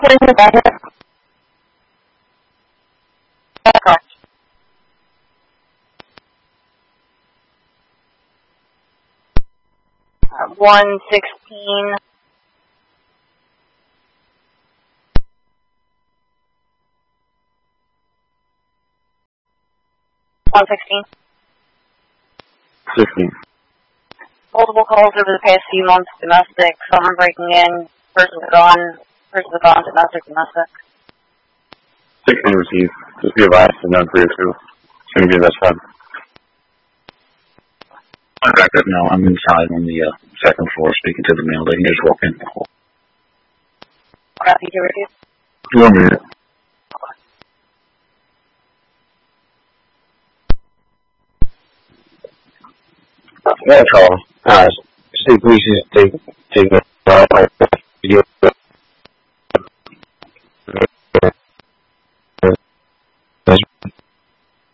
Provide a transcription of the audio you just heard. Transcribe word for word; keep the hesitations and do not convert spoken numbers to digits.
What is it, better? That's correct. Uh, one sixteen. one sixteen. sixteen. Multiple calls over the past few months, domestic, someone breaking in, person gone, person gone, domestic, domestic. sixteen received. Just be advised to nine three two. It's going to be the best time. I'm back up now. I'm inside on the uh, second floor speaking to the mail. They can just walk in. Copy, to review. One minute. Yeah, Charles. Uh, Steve Police is taking, taking, uh,